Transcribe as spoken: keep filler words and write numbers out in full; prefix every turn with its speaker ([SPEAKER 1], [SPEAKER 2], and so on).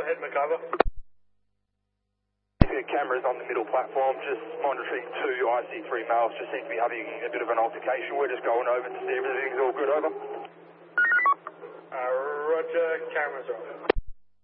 [SPEAKER 1] ahead, McCover.
[SPEAKER 2] Cameras on the middle platform, just monitoring two I C three males, just seem to be having a bit of an altercation. We're just going over to see if everything's all good, over.
[SPEAKER 1] Uh, roger, cameras are on.